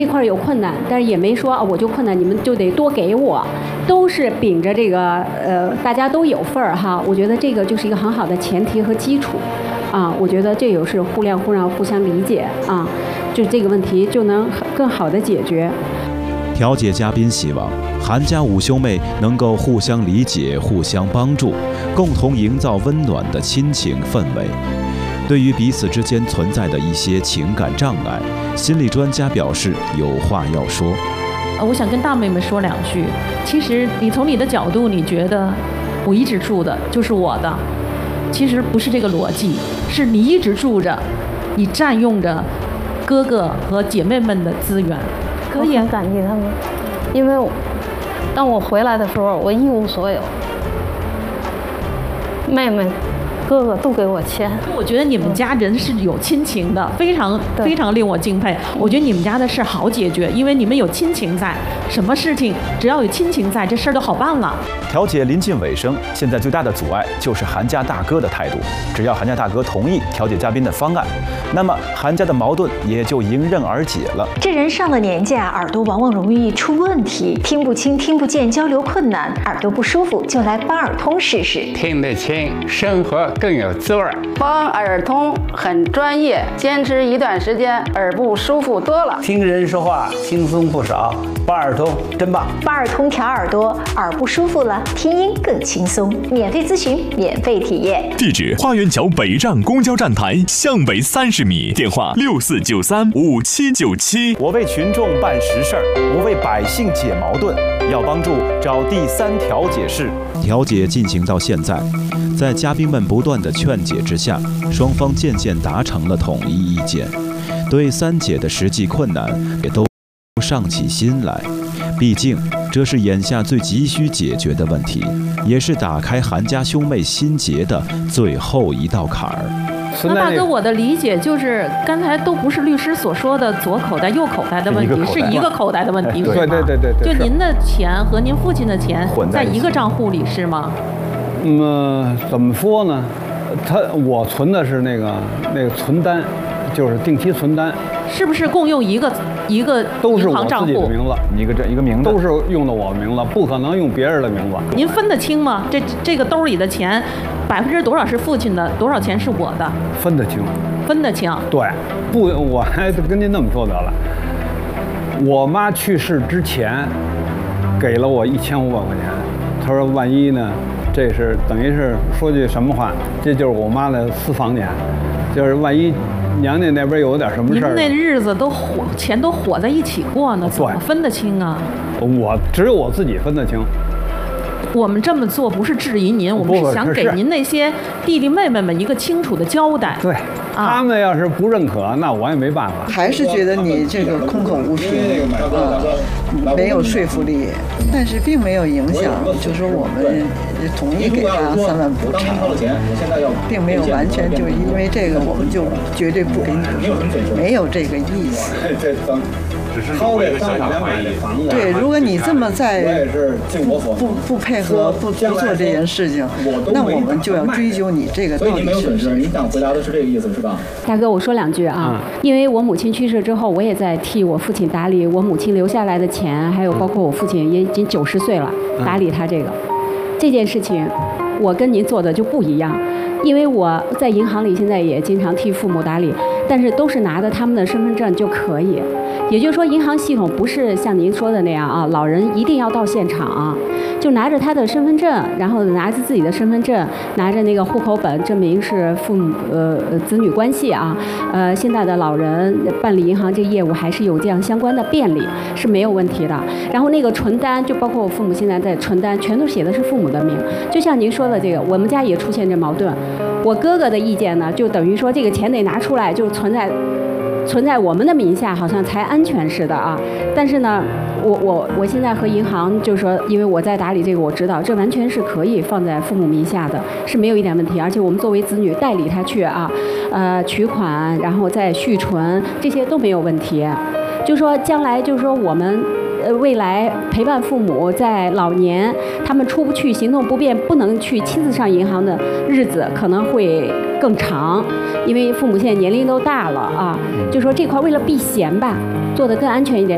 这块有困难，但是也没说我就困难，你们就得多给我，都是秉着这个大家都有份儿哈。我觉得这个就是一个很好的前提和基础啊。我觉得这也是互谅互让、互相理解啊，就这个问题就能更好的解决。 调解嘉宾希望韩家五兄妹能够互相理解、互相帮助，共同营造温暖的亲情氛围。对于彼此之间存在的一些情感障碍，心理专家表示有话要说。 我想跟大妹妹说2句。其实你从你的角度，你觉得我一直住的就是我的，其实不是这个逻辑，是你一直住着，你占用着哥哥和姐妹们的资源。 我很感激他们，因为当我回来的时候，我一无所有，妹妹哥哥都给我钱。 我觉得你们家人是有亲情的，非常非常令我敬佩。我觉得你们家的事好解决，因为你们有亲情在，什么事情只要有亲情在，这事儿都好办了。 调解临近尾声，现在最大的阻碍就是韩家大哥的态度。只要韩家大哥同意调解嘉宾的方案，那么韩家的矛盾也就迎刃而解了。 这人上了年纪啊，耳朵往往容易出问题，听不清、听不见，交流困难，耳朵不舒服就来帮耳通试试。 听得清，生活更有滋味。 帮耳通很专业，坚持一段时间，耳部舒服多了。 听人说话轻松不少，帮耳通真棒。 帮耳通调耳朵，耳不舒服了，听音更轻松。免费咨询，免费体验。 地址：花园桥北站公交站台向北30米，电话64935797。 我为群众办实事儿，我为百姓解矛盾，要帮助找第3调解室。 调解进行到现在，在嘉宾们不断的劝解之下，双方渐渐达成了统一意见，对3姐的实际困难也都上起心来。毕竟这是眼下最急需解决的问题，也是打开韩家兄妹心结的最后一道坎儿。 那大哥，我的理解就是刚才都不是律师所说的左口袋右口袋的问题，是一个口袋的问题，是吗？ 对， 就您的钱和您父亲的钱在一个账户里是吗？ 怎么说呢？我存的是那个存单，就是定期存单。 是不是共用一个都是我银行账户？ 自己的名字， 一个名字， 都是用的我的名字，不可能用别人的名字。 您分得清吗？这个兜里的钱，% 多少是父亲的，多少钱是我的？ 分得清。 分得清。 对，不，我还跟您那么说得了。我妈去世之前，给了我1500块钱，她说万一呢，这是等于是说句什么话，这就是我妈的私房钱，就是万一娘家那边有点什么事儿， 您那日子钱都伙在一起过呢，怎么分得清啊？ 只有我自己分得清。 我们这么做不是质疑您，我们是想给您那些弟弟妹妹们一个清楚的交代。 对，他们要是不认可，那我也没办法。 还是觉得你这个空口无凭，没有说服力，但是并没有影响，就说我们同意给他3万补偿，并没有完全就因为这个我们就绝对不给你，没有这个意思。 只是有一个小小怀疑。 对，如果你这么再不配合不做这件事情，那我们就要追究你这个到底是不是。 你想回答的是这个意思是吧？ 大哥，我说2句啊，因为我母亲去世之后，我也在替我父亲打理我母亲留下来的钱，还有包括我父亲也已经90岁了，打理他这件事情，我跟您做的就不一样。因为我在银行里现在也经常替父母打理，但是都是拿着他们的身份证就可以。也就是说，银行系统不是像您说的那样啊，老人一定要到现场，就拿着他的身份证，然后拿着自己的身份证，拿着那个户口本，证明是父母子女关系啊。现在的老人办理银行这业务还是有这样相关的便利，是没有问题的。然后那个存单，就包括我父母现在在存单，全都写的是父母的名。就像您说的这个，我们家也出现这矛盾。我哥哥的意见呢，就等于说这个钱得拿出来，就存在我们的名下，好像才安全似的啊。但是呢，我现在和银行就是说，因为我在打理这个，我知道这完全是可以放在父母名下的，是没有一点问题。而且我们作为子女代理他去取款，然后再续存，这些都没有问题。就说将来就是说我们未来陪伴父母在老年，他们出不去、行动不便、不能去亲自上银行的日子可能会更长，因为父母现在年龄都大了啊。就说这块为了避嫌吧，做得更安全一点。